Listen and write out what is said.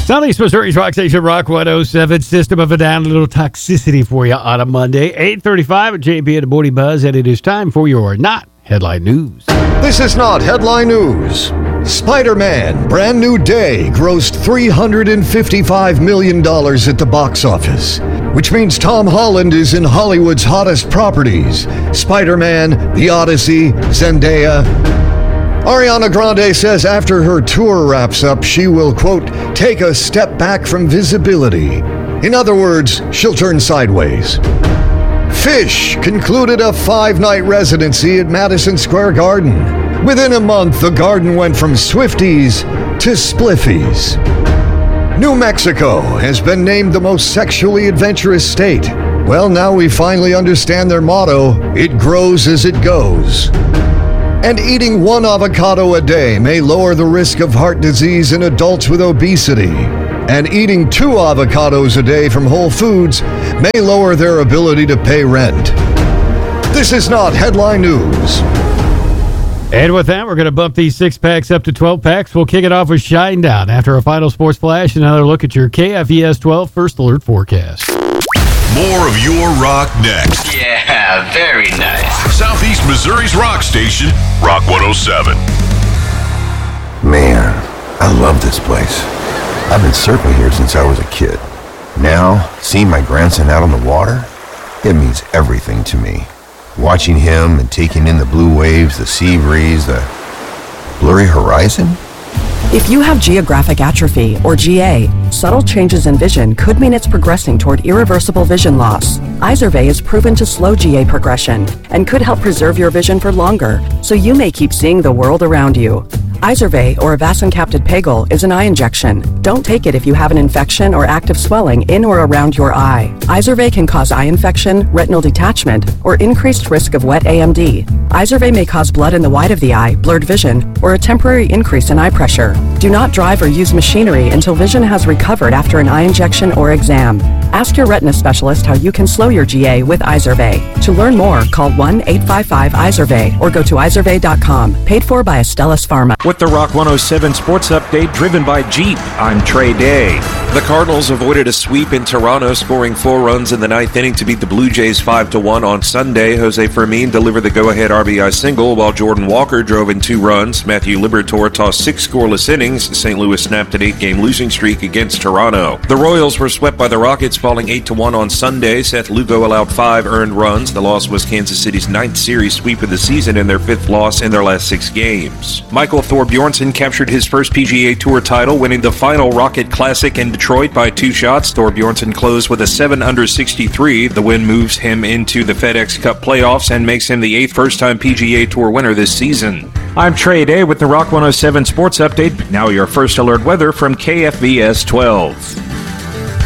Southeast Missouri's Rock Station, Rock 107. System of a Down, a little toxicity for you on a Monday. 8:35 at JP and the Morning Buzz, and it is time for your Not Headline News. This is not headline news. Spider-Man Brand New Day grossed $355 million at the box office, which means Tom Holland is in Hollywood's hottest properties: Spider-Man, The Odyssey, Zendaya. Ariana Grande says after her tour wraps up, she will, quote, take a step back from visibility. In other words, she'll turn sideways. Phish concluded a 5-night residency at Madison Square Garden. Within a month, the garden went from Swifties to Spliffies. New Mexico has been named the most sexually adventurous state. Well, now we finally understand their motto, it grows as it goes. And eating 1 avocado a day may lower the risk of heart disease in adults with obesity. And eating 2 avocados a day from Whole Foods may lower their ability to pay rent. This is not headline news. And with that, we're going to bump these 6-packs up to 12-packs. We'll kick it off with Shinedown after a final sports flash and another look at your KFES 12 First Alert forecast. More of your rock next. Yeah, very nice. Southeast Missouri's rock station, Rock 107. Man, I love this place. I've been surfing here since I was a kid. Now, seeing my grandson out on the water, it means everything to me. Watching him and taking in the blue waves, the sea breeze, the blurry horizon. If you have geographic atrophy, or GA, subtle changes in vision could mean it's progressing toward irreversible vision loss. Izervay is proven to slow GA progression and could help preserve your vision for longer, so you may keep seeing the world around you. Izervay, or avacincaptad pegol, is an eye injection. Don't take it if you have an infection or active swelling in or around your eye. Izervay can cause eye infection, retinal detachment, or increased risk of wet AMD. Izervay may cause blood in the white of the eye, blurred vision, or a temporary increase in eye pressure. Do not drive or use machinery until vision has recovered after an eye injection or exam. Ask your retina specialist how you can slow your GA with Izervay. To learn more, call 1-855-IZERVAY or go to izervay.com. Paid for by Astellas Pharma. With the Rock 107 Sports Update driven by Jeep, I'm Trey Day. The Cardinals avoided a sweep in Toronto, scoring 4 runs in the 9th inning to beat the Blue Jays 5-1 on Sunday. Jose Fermin delivered the go-ahead RBI single, while Jordan Walker drove in 2 runs. Matthew Liberatore tossed 6 scoreless innings. St. Louis snapped an 8-game losing streak against Toronto. The Royals were swept by the Rockets, falling 8-1 on Sunday. Seth Lugo allowed 5 earned runs. The loss was Kansas City's 9th series sweep of the season and their 5th loss in their last 6 games. Michael Thorbjornsen captured his first PGA Tour title, winning the final Rocket Classic in Detroit by 2 shots. Thorbjornsen closed with a 7-under 63. The win moves him into the FedEx Cup playoffs and makes him the 8th first-time PGA Tour winner this season. I'm Trey Day with the Rock 107 Sports Update. Now your First Alert weather from KFVS 12.